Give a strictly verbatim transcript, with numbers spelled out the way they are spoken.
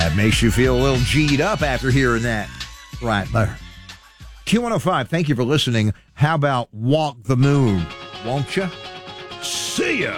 That makes you feel a little G'd up after hearing that right there. Q one oh five, thank you for listening. How about Walk the Moon? Won't you? See ya.